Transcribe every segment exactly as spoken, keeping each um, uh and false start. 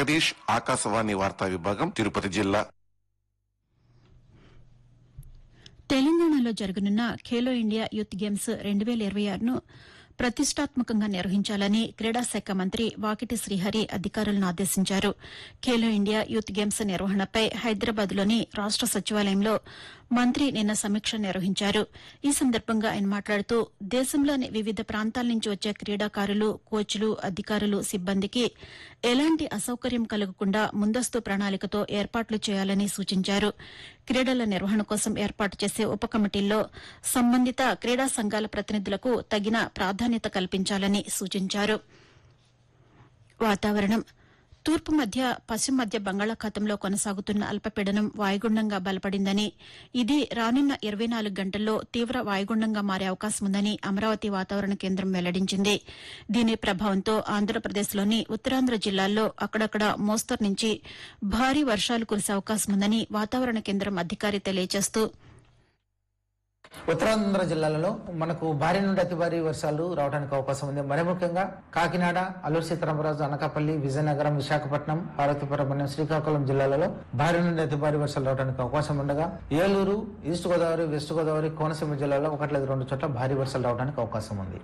జగదీష్, ఆకాశవాణి వార్తా విభాగం, తిరుపతి జిల్లా. తెలంగాణలో జరగనున్న ఖేలో ఇండియా యూత్ గేమ్స్ రెండు వేల ఇరవై ఆరును ప్రతిష్టాత్మకంగా నిర్వహించాలని క్రీడా శాఖ మంత్రి వాకిటి శ్రీహరి అధికారులను ఆదేశించారు. ఖేలో ఇండియా యూత్ గేమ్స్ నిర్వహణపై హైదరాబాద్లోని రాష్ట సచివాలయంలో మంత్రి నిన్న సమీక్ష నిర్వహించారు. ఈ సందర్భంగా ఆయన మాట్లాడుతూ దేశంలోని వివిధ ప్రాంతాల నుంచి వచ్చే క్రీడాకారులు, కోచ్లు, అధికారులు, సిబ్బందికి ఎలాంటి అసౌకర్యం కలగకుండా ముందస్తు ప్రణాళికతో ఏర్పాట్లు చేయాలని సూచించారు. క్రీడల నిర్వహణ కోసం ఏర్పాటు చేసే ఉప కమిటీల్లో సంబంధిత క్రీడా సంఘాల ప్రతినిధులకు తగిన ప్రాధాన్యత కల్పించాలని సూచించారు. వాతావరణం. తూర్పు మధ్య పశ్చిమ మధ్య బంగాళాఖాతంలో కొనసాగుతున్న అల్పపీడనం వాయుగుండంగా బలపడిందని, ఇది రానున్న ఇరవై నాలుగు గంటల్లో తీవ్ర వాయుగుండంగా మారే అవకాశం ఉందని అమరావతి వాతావరణ కేంద్రం వెల్లడించింది. దీని ప్రభావంతో ఆంధ్రప్రదేశ్లోని ఉత్తరాంధ్ర జిల్లాల్లో అక్కడక్కడ మోస్తరు నుంచి భారీ వర్షాలు కురిసే అవకాశం ఉందని వాతావరణ కేంద్రం అధికారి తెలియజేస్తూ, ఉత్తరాంధ్ర జిల్లాలలో మనకు భారీ నుండి అతి భారీ వర్షాలు రావడానికి అవకాశం ఉంది. మరి ముఖ్యంగా కాకినాడ, అల్లూరు సీతారామరాజు, అనకాపల్లి, విజయనగరం, విశాఖపట్నం, పార్వతీపురం, శ్రీకాకుళం జిల్లాలలో భారీ నుండి అతి భారీ వర్షాలు రావడానికి అవకాశం ఉండగా, ఏలూరు, ఈస్ట్ గోదావరి, వెస్ట్ గోదావరి, కోనసీమ జిల్లాలో ఒకటి లేదా రెండు చోట్ల భారీ వర్షాలు రావడానికి అవకాశం ఉంది.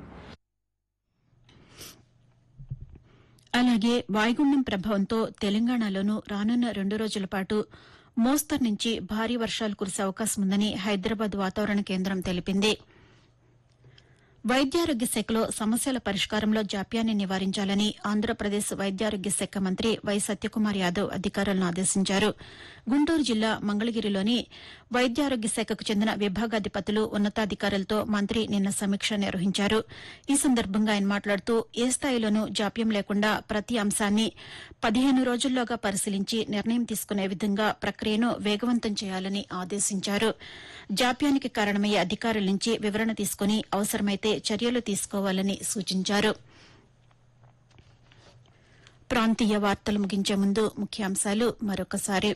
అలాగే వాయుగుండం ప్రభావంతో తెలంగాణలోనూ రానున్న రెండు రోజుల పాటు మోస్తరు నుంచి భారీ వర్షాలు కురిసే అవకాశం ఉందని హైదరాబాద్ వాతావరణ కేంద్రం తెలిపింది. వైద్యారోగ్య శాఖలో సమస్యల పరిష్కారంలో జాప్యాన్ని నివారించాలని ఆంధ్రప్రదేశ్ వైద్యారోగ్య శాఖ మంత్రి వై సత్యకుమార్ యాదవ్ అధికారులను ఆదేశించారు. గుంటూరు జిల్లా మంగళగిరిలోని వైద్యారోగ్య శాఖకు చెందిన విభాగాధిపతులు, ఉన్నతాధికారులతో మంత్రి నిన్న సమీక్ష నిర్వహించారు. ఈ సందర్భంగా ఆయన మాట్లాడుతూ ఏ స్థాయిలోనూ జాప్యం లేకుండా ప్రతి అంశాన్ని పదిహేను రోజుల్లోగా పరిశీలించి నిర్ణయం తీసుకునే విధంగా ప్రక్రియను వేగవంతం చేయాలని ఆదేశించారు. జాప్యానికి కారణమయ్యే అధికారుల నుంచి వివరణ తీసుకుని అవసరమైతే చర్యలు తీసుకోవాలని సూచించారు. ప్రాంతీయ వార్తలు ముగించే ముందు ముఖ్యాంశాలు మరొకసారి.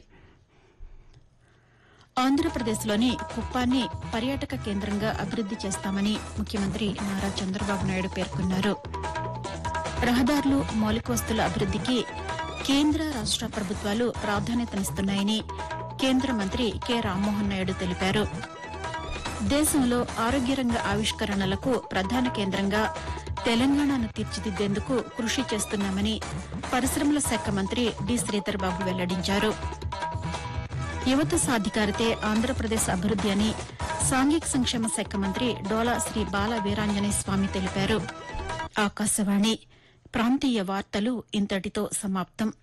ఆంధ్రప్రదేశ్లోని కుప్పాన్ని పర్యాటక కేంద్రంగా అభివృద్ది చేస్తామని ముఖ్యమంత్రి నారా చంద్రబాబు నాయుడు పేర్కొన్నారు. రహదారులు, మౌలిక వస్తుల అభివృద్దికి కేంద్ర రాష్ట ప్రభుత్వాలు ప్రాధాన్యతనిస్తున్నాయని కేంద్ర మంత్రి కె రామ్మోహన్ నాయుడు తెలిపారు. దేశంలో ఆరోగ్య రంగ ఆవిష్కరణలకు ప్రధాన కేంద్రంగా తెలంగాణను తీర్చిదిద్దేందుకు కృషి చేస్తున్నామని పరిశ్రమల శాఖ మంత్రి డి శ్రీధర్ బాబు వెల్లడించారు. యువత సాధికారితే ఆంధ్రప్రదేశ్ అభివృద్ది అని సాంఘిక సంక్షేమ శాఖ మంత్రి డోలా శ్రీ బాల వీరాంజనేయ స్వామి తెలిపారు. ఆకాశవాణి ప్రాంతీయ వార్తలు ఇంతటితో సమాప్తం.